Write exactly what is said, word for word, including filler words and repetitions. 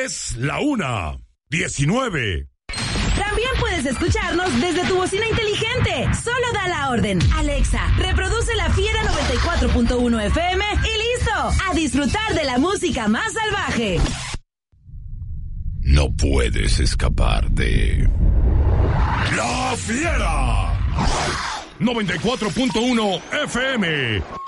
Es la una diecinueve. También puedes escucharnos desde tu bocina inteligente. Solo da la orden. Alexa, reproduce La Fiera noventa y cuatro punto uno F M y listo. A disfrutar de la música más salvaje. No puedes escapar de... La Fiera noventa y cuatro punto uno F M.